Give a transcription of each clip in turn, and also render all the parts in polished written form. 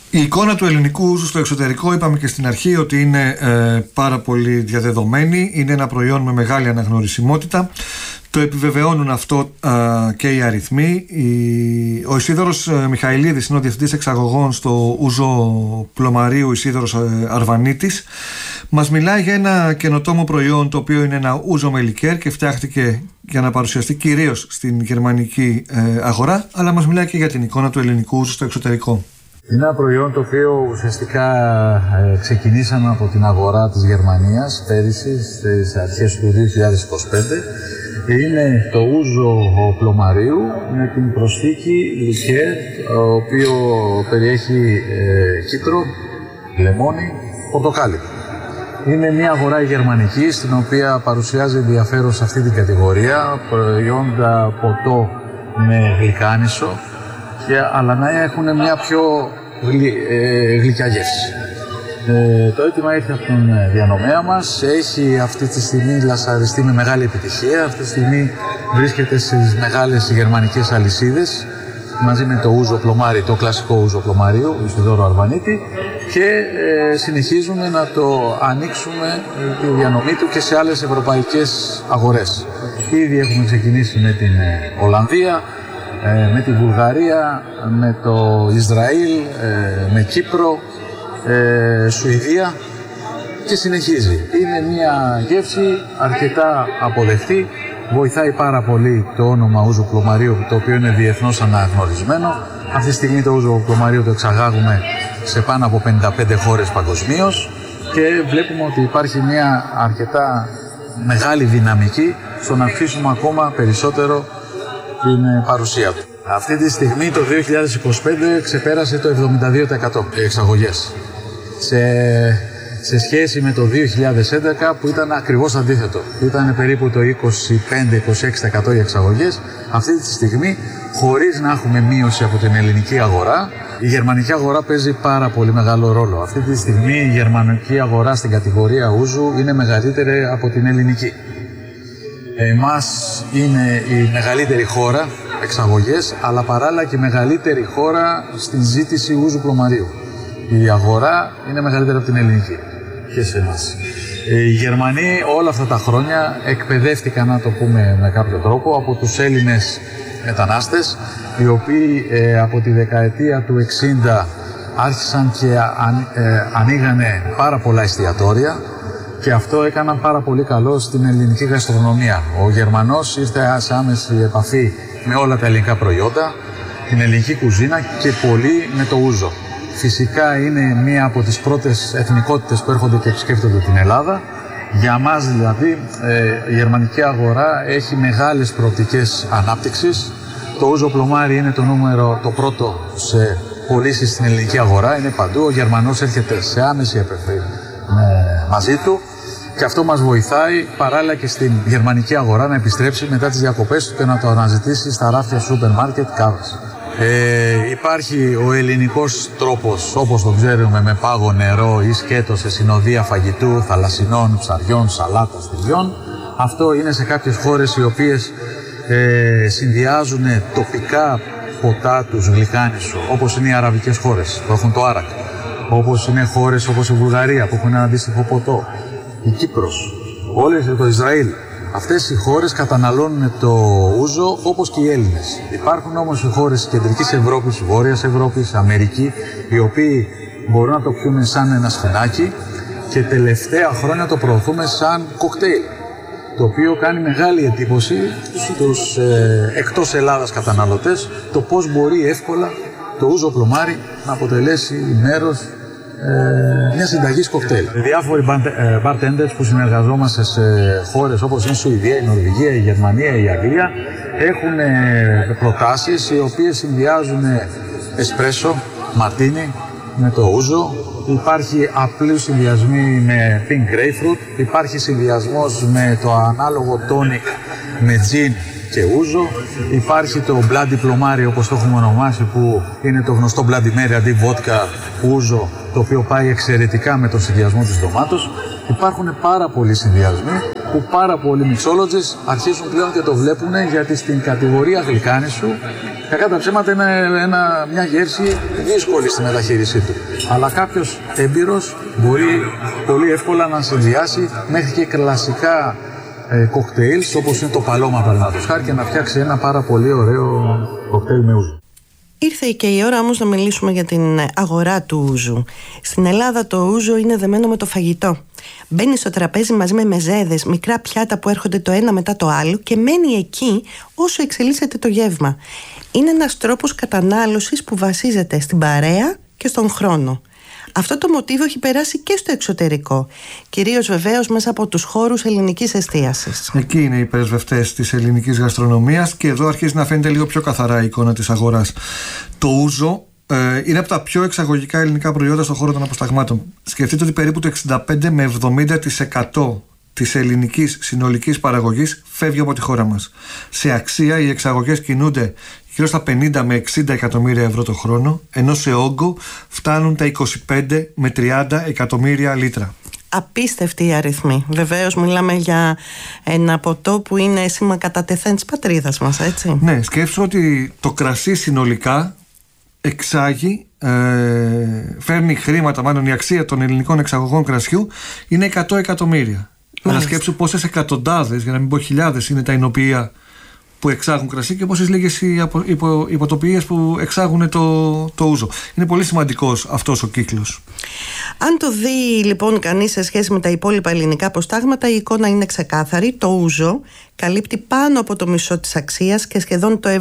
Η εικόνα του ελληνικού ούζου στο εξωτερικό, είπαμε και στην αρχή ότι είναι πάρα πολύ διαδεδομένη, είναι ένα προϊόν με μεγάλη αναγνωρισιμότητα. Το επιβεβαιώνουν αυτό και οι αριθμοί. Ο Ισίδωρος Μιχαηλίδης είναι ο διευθυντής εξαγωγών στο ούζο πλωμαρίου Ισίδωρος Αρβανίτης. Μας μιλάει για ένα καινοτόμο προϊόν, το οποίο είναι ένα ούζο με λικέρ και φτιάχτηκε για να παρουσιαστεί κυρίως στην γερμανική αγορά, αλλά μας μιλάει και για την εικόνα του ελληνικού ούζου στο εξωτερικό. Είναι ένα προϊόν το οποίο ουσιαστικά ξεκινήσαμε από την αγορά της Γερμανίας πέρυσι στις αρχές του 2025. Είναι το ούζο πλωμαρίου με την προσθήκη λικέρ, το οποίο περιέχει κίτρο, λεμόνι, πορτοκάλι. Είναι μια αγορά γερμανική στην οποία παρουσιάζει ενδιαφέρον σε αυτή την κατηγορία προϊόντα ποτό με γλυκάνισο, αλλά να έχουν μια πιο γλυκιά γεύση. Το αίτημα ήρθε από τον διανομέα μας, έχει αυτή τη στιγμή λασαριστεί με μεγάλη επιτυχία. Αυτή τη στιγμή βρίσκεται στις μεγάλες γερμανικές αλυσίδες μαζί με το ούζο πλωμάρι, το κλασικό ούζο πλωμαρίου, Ισιδώρο Αρβανίτη, και συνεχίζουμε να το ανοίξουμε τη διανομή του και σε άλλες ευρωπαϊκές αγορές. Ήδη έχουμε ξεκινήσει με την Ολλανδία, με τη Βουλγαρία, με το Ισραήλ, με Κύπρο, Σουηδία και συνεχίζει. Είναι μια γεύση αρκετά αποδεκτή, βοηθάει πάρα πολύ το όνομα ούζο πλωμαρίου, το οποίο είναι διεθνώς αναγνωρισμένο. Αυτή τη στιγμή το ούζο πλωμαρίου το εξαγάγουμε σε πάνω από 55 χώρες παγκοσμίως και βλέπουμε ότι υπάρχει μια αρκετά μεγάλη δυναμική στο να αυξήσουμε ακόμα περισσότερο την παρουσία του. Αυτή τη στιγμή το 2025 ξεπέρασε το 72% εξαγωγές. Σε σχέση με το 2011 που ήταν ακριβώς αντίθετο. Ήταν περίπου το 25-26% οι εξαγωγές. Αυτή τη στιγμή, χωρίς να έχουμε μείωση από την ελληνική αγορά, η γερμανική αγορά παίζει πάρα πολύ μεγάλο ρόλο. Αυτή τη στιγμή η γερμανική αγορά στην κατηγορία ούζου είναι μεγαλύτερη από την ελληνική. Εμάς είναι η μεγαλύτερη χώρα εξαγωγές, αλλά παράλληλα και η μεγαλύτερη χώρα στην ζήτηση ούζου πλωμαρίου. Η αγορά είναι μεγαλύτερη από την ελληνική και σε εμάς. Οι Γερμανοί όλα αυτά τα χρόνια εκπαιδεύτηκαν, να το πούμε με κάποιο τρόπο, από τους Έλληνες μετανάστες, οι οποίοι από τη δεκαετία του 60 άρχισαν και ανοίγανε πάρα πολλά εστιατόρια και αυτό έκαναν πάρα πολύ καλό στην ελληνική γαστρονομία. Ο Γερμανός ήρθε σε άμεση επαφή με όλα τα ελληνικά προϊόντα, την ελληνική κουζίνα και πολύ με το ούζο. Φυσικά είναι μία από τις πρώτες εθνικότητες που έρχονται και επισκέπτονται την Ελλάδα. Για μας δηλαδή η γερμανική αγορά έχει μεγάλες προοπτικές ανάπτυξης. Το ούζο πλωμάρι είναι το πρώτο σε πωλήσεις στην ελληνική αγορά, είναι παντού. Ο Γερμανός έρχεται σε άμεση επαφή μαζί του και αυτό μας βοηθάει παράλληλα και στην γερμανική αγορά να επιστρέψει μετά τις διακοπές του και να το αναζητήσει στα ράφια σούπερ μάρκετ κάβας. Υπάρχει ο ελληνικός τρόπος, όπως το ξέρουμε, με πάγο νερό ή σκέτο σε συνοδεία φαγητού, θαλασσινών, ψαριών, σαλάτας, τυλιών. Αυτό είναι σε κάποιες χώρες οι οποίες συνδυάζουν τοπικά ποτά τους γλυκάνισο, όπως είναι οι αραβικές χώρες που έχουν το άρακ, όπως είναι χώρες όπως η Βουλγαρία που έχουν ένα αντίστοιχο ποτό, η Κύπρος, το Ισραήλ. Αυτές οι χώρες καταναλώνουν το ούζο όπως και οι Έλληνες. Υπάρχουν όμως οι χώρες της Κεντρικής Ευρώπης, Βόρειας Ευρώπης, Αμερική, οι οποίοι μπορούν να το πιούν σαν ένα σφινάκι και τελευταία χρόνια το προωθούμε σαν κοκτέιλ, το οποίο κάνει μεγάλη εντύπωση στους εκτός Ελλάδας καταναλωτές το πώς μπορεί εύκολα το ούζο πλωμάρι να αποτελέσει μέρος μια συνταγής κοκτέιλ. Διάφοροι bartenders που συνεργαζόμαστε σε χώρες όπως είναι η Σουηδία, η Νορβηγία, η Γερμανία, η Αγγλία έχουν προτάσεις οι οποίες συνδυάζουν εσπρέσο, μαρτίνι με το ούζο. Υπάρχει απλή συνδυασμή με pink grapefruit, υπάρχει συνδυασμός με το ανάλογο tonic με gin και ούζο. Υπάρχει το Bloody Plomari, όπως το έχουμε ονομάσει, που είναι το γνωστό Bloody Mary αντί βότκα ούζο, το οποίο πάει εξαιρετικά με τον συνδυασμό της ντομάτος. Υπάρχουν πάρα πολλοί συνδυασμοί που πάρα πολλοί mixologists αρχίζουν πλέον και το βλέπουν, γιατί στην κατηγορία γλυκάνισσου κακά τα ψέματα είναι μια γεύση δύσκολη στη μεταχείρισή του. Αλλά κάποιος έμπειρος μπορεί πολύ εύκολα να συνδυάσει μέχρι και κλασικά κοκτέιλς όπως είναι το Παλώμα παραδείγματος χάρη και να φτιάξει ένα πάρα πολύ ωραίο κοκτέιλ με ούζο. Ήρθε και η ώρα όμως να μιλήσουμε για την αγορά του ούζου. Στην Ελλάδα το ούζο είναι δεμένο με το φαγητό. Μπαίνει στο τραπέζι μαζί με μεζέδες, μικρά πιάτα που έρχονται το ένα μετά το άλλο και μένει εκεί όσο εξελίσσεται το γεύμα. Είναι ένας τρόπος κατανάλωσης που βασίζεται στην παρέα και στον χρόνο. Αυτό το μοτίβο έχει περάσει και στο εξωτερικό, κυρίως βεβαίως μέσα από τους χώρους ελληνικής εστίασης. Εκεί είναι οι πρεσβευτές της ελληνικής γαστρονομίας και εδώ αρχίζει να φαίνεται λίγο πιο καθαρά η εικόνα της αγοράς. Το ούζο είναι από τα πιο εξαγωγικά ελληνικά προϊόντα στον χώρο των αποσταγμάτων. Σκεφτείτε ότι περίπου το 65 με 70% της ελληνικής συνολικής παραγωγής φεύγει από τη χώρα μας. Σε αξία οι εξαγωγές κινούνται γύρω στα 50 με 60 εκατομμύρια ευρώ το χρόνο, ενώ σε όγκο φτάνουν τα 25 με 30 εκατομμύρια λίτρα. Απίστευτοι οι αριθμοί. Βεβαίως μιλάμε για ένα ποτό που είναι σήμα κατά τεθέν της πατρίδας μας, έτσι. Ναι, σκέψου ότι το κρασί συνολικά εξάγει, φέρνει χρήματα, μάλλον η αξία των ελληνικών εξαγωγών κρασιού είναι 100 εκατομμύρια. Αλλά σκέψου πόσες εκατοντάδες, για να μην πω χιλιάδες, είναι τα εινοποιεία που εξάγουν κρασί και πόσες λίγες οι υποτοποιίες που εξάγουν το ούζο. Είναι πολύ σημαντικός αυτός ο κύκλος. Αν το δει λοιπόν κανείς σε σχέση με τα υπόλοιπα ελληνικά αποστάγματα, η εικόνα είναι ξεκάθαρη. Το ούζο καλύπτει πάνω από το μισό της αξίας και σχεδόν το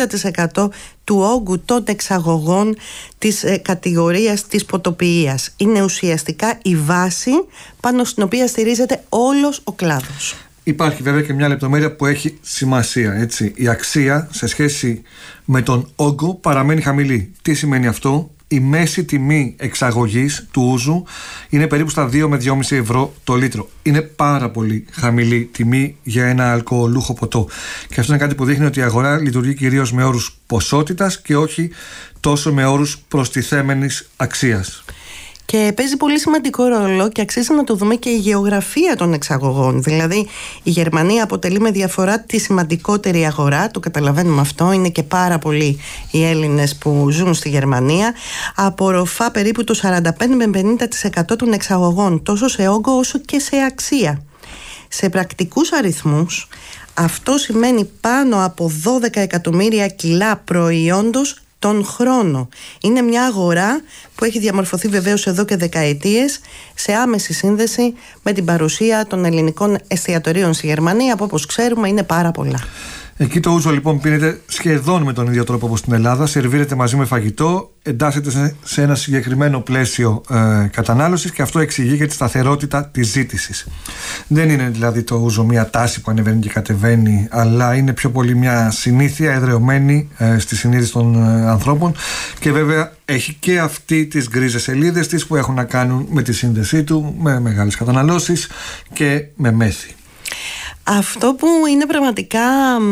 70% του όγκου των εξαγωγών της κατηγορίας της ποτοποιίας. Είναι ουσιαστικά η βάση πάνω στην οποία στηρίζεται όλος ο κλάδος. Υπάρχει βέβαια και μια λεπτομέρεια που έχει σημασία, έτσι. Η αξία σε σχέση με τον όγκο παραμένει χαμηλή. Τι σημαίνει αυτό? Η μέση τιμή εξαγωγής του ούζου είναι περίπου στα 2 με 2,5 ευρώ το λίτρο. Είναι πάρα πολύ χαμηλή τιμή για ένα αλκοολούχο ποτό. Και αυτό είναι κάτι που δείχνει ότι η αγορά λειτουργεί κυρίως με όρους ποσότητας και όχι τόσο με όρους προστιθέμενης αξίας. Και παίζει πολύ σημαντικό ρόλο και αξίζει να το δούμε και η γεωγραφία των εξαγωγών. Δηλαδή η Γερμανία αποτελεί με διαφορά τη σημαντικότερη αγορά, το καταλαβαίνουμε αυτό, είναι και πάρα πολλοί οι Έλληνες που ζουν στη Γερμανία. Απορροφά περίπου το 45 με 50% των εξαγωγών, τόσο σε όγκο όσο και σε αξία. Σε πρακτικούς αριθμούς αυτό σημαίνει πάνω από 12 εκατομμύρια κιλά προϊόντος τον χρόνο. Είναι μια αγορά που έχει διαμορφωθεί βεβαίως εδώ και δεκαετίες σε άμεση σύνδεση με την παρουσία των ελληνικών εστιατορίων στη Γερμανία, που όπως ξέρουμε είναι πάρα πολλά. Εκεί το ούζο λοιπόν πίνεται σχεδόν με τον ίδιο τρόπο όπως στην Ελλάδα, σερβίρεται μαζί με φαγητό, εντάσσεται σε ένα συγκεκριμένο πλαίσιο κατανάλωσης και αυτό εξηγεί και τη σταθερότητα της ζήτησης. Δεν είναι δηλαδή το ούζο μια τάση που ανεβαίνει και κατεβαίνει, αλλά είναι πιο πολύ μια συνήθεια εδρεωμένη στη συνείδηση των ανθρώπων και βέβαια έχει και αυτή τις γκρίζες σελίδες της που έχουν να κάνουν με τη σύνδεσή του, με μεγάλες καταναλώσεις και με μέθη. Αυτό που είναι πραγματικά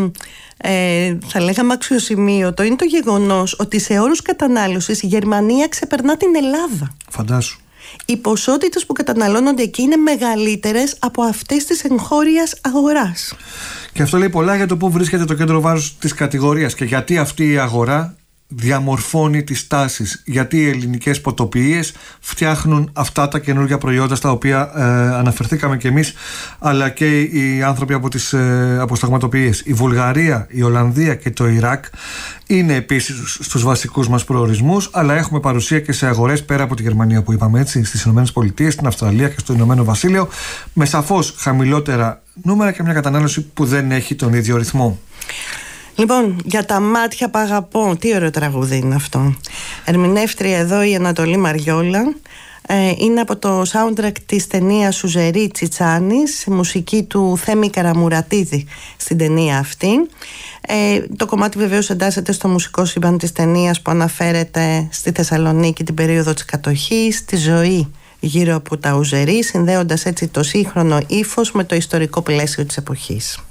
θα λέγαμε αξιοσημείωτο είναι το γεγονός ότι σε όρους κατανάλωσης η Γερμανία ξεπερνά την Ελλάδα. Φαντάσου. Οι ποσότητες που καταναλώνονται εκεί είναι μεγαλύτερες από αυτές της εγχώριας αγοράς. Και αυτό λέει πολλά για το πού βρίσκεται το κέντρο βάρους της κατηγορίας και γιατί αυτή η αγορά διαμορφώνει τις τάσεις, γιατί οι ελληνικές ποτοποιίες φτιάχνουν αυτά τα καινούργια προϊόντα στα οποία αναφερθήκαμε και εμείς, αλλά και οι άνθρωποι από τις αποσταγματοποιίες. Η Βουλγαρία, η Ολλανδία και το Ιράκ είναι επίσης στους βασικούς μας προορισμούς, αλλά έχουμε παρουσία και σε αγορές πέρα από τη Γερμανία που είπαμε, έτσι, στις Ηνωμένες Πολιτείες, στην Αυστραλία και στο Ηνωμένο Βασίλειο, με σαφώς χαμηλότερα νούμερα και μια κατανάλωση που δεν έχει τον ίδιο ρυθμό. Λοιπόν, για τα μάτια που αγαπώ, τι ωραίο τραγούδι είναι αυτό. Ερμηνεύτρια εδώ η Ανατολή Μαριόλα. Είναι από το soundtrack της ταινίας Σουζερή Τσιτσάνης, η μουσική του Θέμη Καραμουρατίδη στην ταινία αυτή. Το κομμάτι βεβαίως εντάσσεται στο μουσικό σύμπαν της ταινίας που αναφέρεται στη Θεσσαλονίκη την περίοδο της κατοχής, τη ζωή γύρω από τα Ουζερή, συνδέοντας έτσι το σύγχρονο ύφος με το ιστορικό πλαίσιο της εποχής.